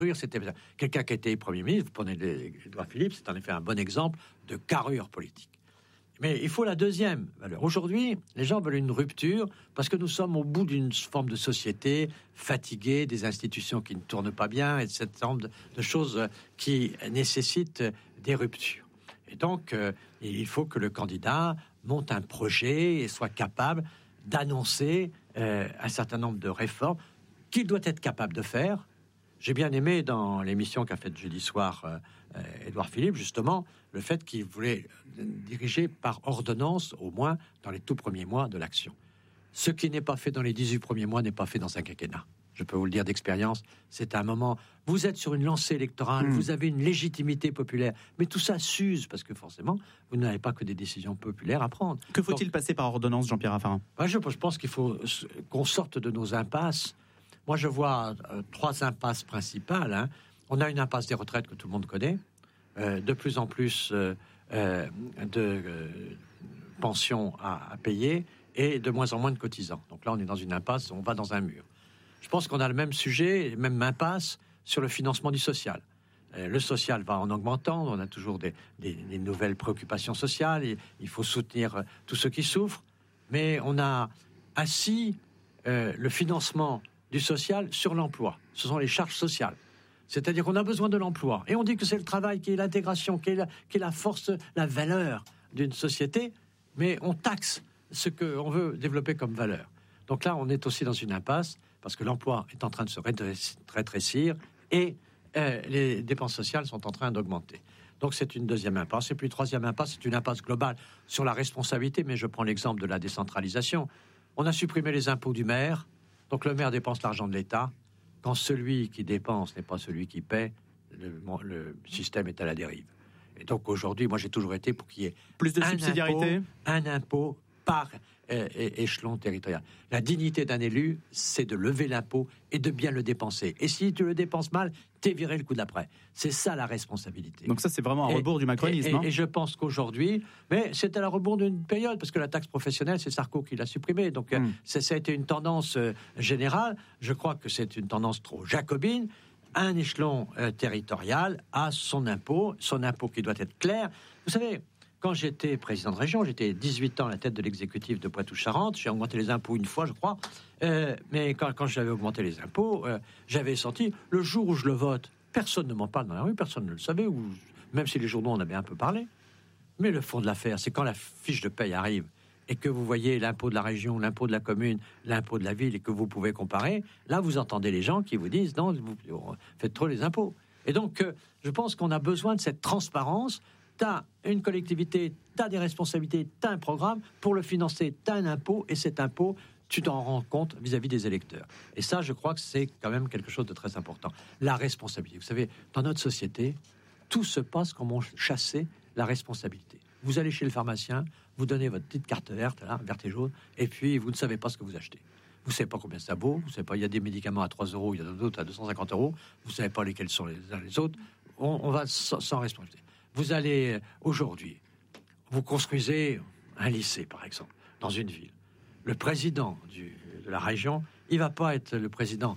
C'était quelqu'un qui a été Premier ministre. Vous prenez Édouard Philippe, c'est en effet un bon exemple de carrure politique. Mais il faut la deuxième valeur. Aujourd'hui, les gens veulent une rupture parce que nous sommes au bout d'une forme de société fatiguée, des institutions qui ne tournent pas bien, et cette forme de choses qui nécessitent des ruptures. Et donc, il faut que le candidat monte un projet et soit capable d'annoncer un certain nombre de réformes qu'il doit être capable de faire. J'ai bien aimé dans l'émission qu'a faite jeudi soir Édouard Philippe, justement, le fait qu'il voulait diriger par ordonnance, au moins dans les tout premiers mois de l'action. Ce qui n'est pas fait dans les 18 premiers mois n'est pas fait dans un quinquennat. Je peux vous le dire d'expérience, c'est un moment... Vous êtes sur une lancée électorale, vous avez une légitimité populaire, mais tout ça s'use, parce que forcément, vous n'avez pas que des décisions populaires à prendre. Que faut-il passer par ordonnance, Jean-Pierre Raffarin ? Je pense qu'il faut qu'on sorte de nos impasses. Moi, je vois 3 impasses principales. On a une impasse des retraites que tout le monde connaît. De plus en plus de pensions à payer et de moins en moins de cotisants. Donc là, on est dans une impasse, on va dans un mur. Je pense qu'on a le même sujet, même impasse sur le financement du social. Le social va en augmentant, on a toujours des nouvelles préoccupations sociales, il faut soutenir tous ceux qui souffrent, mais on a assis le financement du social sur l'emploi. Ce sont les charges sociales. C'est-à-dire qu'on a besoin de l'emploi. Et on dit que c'est le travail qui est l'intégration, qui est la force, la valeur d'une société, mais on taxe ce qu'on veut développer comme valeur. Donc là, on est aussi dans une impasse, parce que l'emploi est en train de se rétrécir et les dépenses sociales sont en train d'augmenter. Donc c'est une deuxième impasse. Et puis troisième impasse, c'est une impasse globale sur la responsabilité, mais je prends l'exemple de la décentralisation. On a supprimé les impôts du maire, donc le maire dépense l'argent de l'État. Quand celui qui dépense n'est pas celui qui paie, le système est à la dérive. Et donc aujourd'hui, moi j'ai toujours été pour qu'il y ait plus de subsidiarité, un impôt par échelon territorial. La dignité d'un élu, c'est de lever l'impôt et de bien le dépenser. Et si tu le dépenses mal, t'es viré le coup d'après. C'est ça la responsabilité. Donc ça, c'est vraiment un rebours du macronisme. Et je pense qu'aujourd'hui, mais c'est à la rebours d'une période, parce que la taxe professionnelle, c'est Sarko qui l'a supprimée. Donc ça a été une tendance générale. Je crois que c'est une tendance trop jacobine. Un échelon territorial a son impôt qui doit être clair. Vous savez, quand j'étais président de région, j'étais 18 ans à la tête de l'exécutif de Poitou-Charentes. J'ai augmenté les impôts une fois, je crois. Mais quand j'avais augmenté les impôts, j'avais senti, le jour où je le vote, personne ne m'en parle dans la rue, personne ne le savait, même si les journaux en avaient un peu parlé. Mais le fond de l'affaire, c'est quand la fiche de paye arrive et que vous voyez l'impôt de la région, l'impôt de la commune, l'impôt de la ville et que vous pouvez comparer, là, vous entendez les gens qui vous disent « Non, vous faites trop les impôts ». Et donc, je pense qu'on a besoin de cette transparence. T'as une collectivité, t'as des responsabilités, t'as un programme, pour le financer, t'as un impôt, et cet impôt, tu t'en rends compte vis-à-vis des électeurs. Et ça, je crois que c'est quand même quelque chose de très important. La responsabilité. Vous savez, dans notre société, tout se passe comme on chassait la responsabilité. Vous allez chez le pharmacien, vous donnez votre petite carte verte, là, verte et jaune, et puis vous ne savez pas ce que vous achetez. Vous ne savez pas combien ça vaut, vous savez pas, il y a des médicaments à 3 €, il y en a d'autres à 250 €, vous ne savez pas lesquels sont les uns les autres, on va sans responsabilité. Vous allez, aujourd'hui, vous construisez un lycée, par exemple, dans une ville. Le président de la région, il ne va pas être le président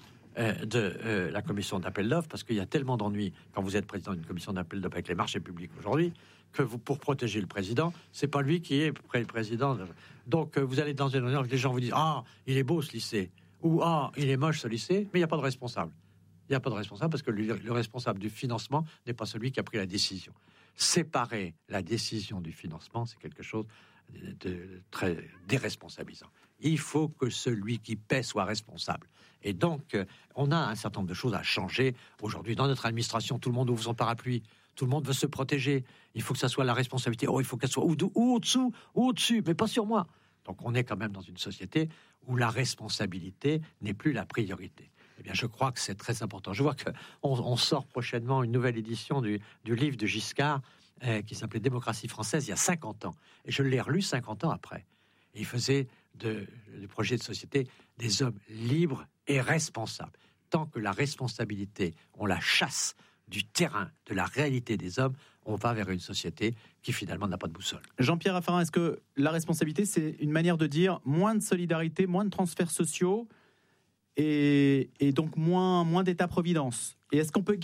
de la commission d'appel d'offres, parce qu'il y a tellement d'ennuis quand vous êtes président d'une commission d'appel d'offres avec les marchés publics aujourd'hui, que pour protéger le président, c'est pas lui qui est président. Donc, vous allez dans une réunion, les gens vous disent « Ah, il est beau ce lycée » ou « Ah, il est moche ce lycée », mais il n'y a pas de responsable. Il n'y a pas de responsable parce que le responsable du financement n'est pas celui qui a pris la décision. Séparer la décision du financement, c'est quelque chose de très déresponsabilisant. Il faut que celui qui paie soit responsable. Et donc, on a un certain nombre de choses à changer. Aujourd'hui, dans notre administration, tout le monde ouvre son parapluie. Tout le monde veut se protéger. Il faut que ça soit la responsabilité. Il faut qu'elle soit ou au-dessous ou au-dessus, mais pas sur moi. Donc, on est quand même dans une société où la responsabilité n'est plus la priorité. Eh bien, je crois que c'est très important. Je vois qu'on sort prochainement une nouvelle édition du livre de Giscard qui s'appelait « Démocratie française » il y a 50 ans. Et je l'ai relu 50 ans après. Et il faisait du projet de société des hommes libres et responsables. Tant que la responsabilité, on la chasse du terrain, de la réalité des hommes, on va vers une société qui finalement n'a pas de boussole. Jean-Pierre Raffarin, est-ce que la responsabilité, c'est une manière de dire moins de solidarité, moins de transferts sociaux et donc moins d'État-providence Et est-ce qu'on peut